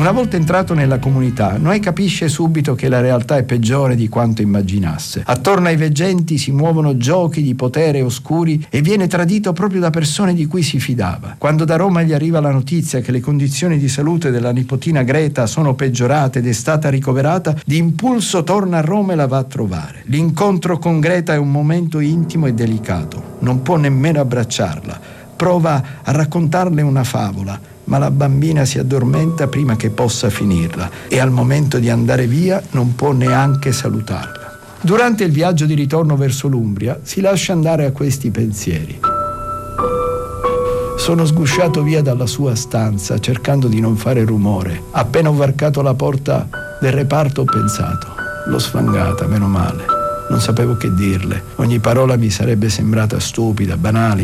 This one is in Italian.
Una volta entrato nella comunità, Noè capisce subito che la realtà è peggiore di quanto immaginasse. Attorno ai veggenti si muovono giochi di potere oscuri e viene tradito proprio da persone di cui si fidava. Quando da Roma gli arriva la notizia che le condizioni di salute della nipotina Greta sono peggiorate ed è stata ricoverata, di impulso torna a Roma e la va a trovare. L'incontro con Greta è un momento intimo e delicato. Non può nemmeno abbracciarla. Prova a raccontarle una favola, ma la bambina si addormenta prima che possa finirla e al momento di andare via non può neanche salutarla. Durante il viaggio di ritorno verso l'Umbria si lascia andare a questi pensieri. Sono sgusciato via dalla sua stanza cercando di non fare rumore. Appena ho varcato la porta del reparto ho pensato: l'ho sfangata, meno male. Non sapevo che dirle. Ogni parola mi sarebbe sembrata stupida, banale,